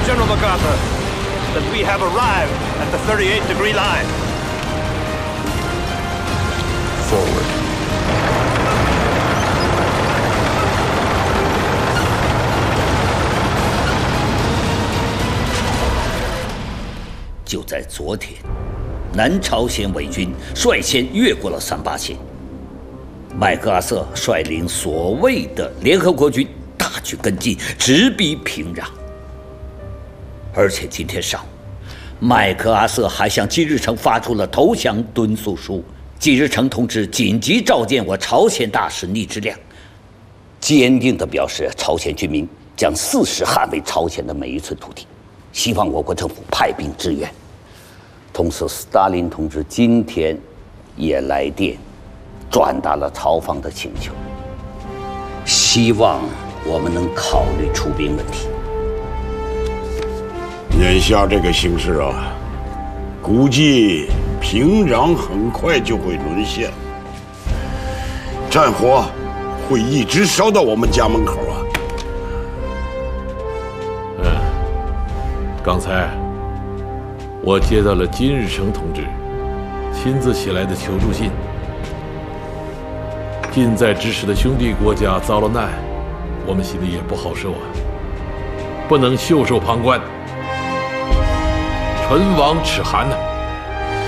General MacArthur, that we have arrived at the 38-degree line. Forward. 就在昨天，南朝鲜伪军率先越过了38线，麦克阿瑟率领所谓的联合国军大举跟进，直逼平壤。而且今天上午，麦克阿瑟还向金日成发出了投降敦促书。金日成同志紧急召见我朝鲜大使逆之亮，坚定地表示朝鲜军民将誓死捍卫朝鲜的每一寸土地，希望我国政府派兵支援。同时，斯大林同志今天也来电，转达了朝方的请求，希望我们能考虑出兵问题。 眼下这个形势啊，估计平壤很快就会沦陷，战火会一直烧到我们家门口啊。 刚才我接到了金日成同志亲自写来的求助信，近在咫尺的兄弟国家遭了难，我们心里也不好受啊，不能袖手旁观，唇亡齿寒呐。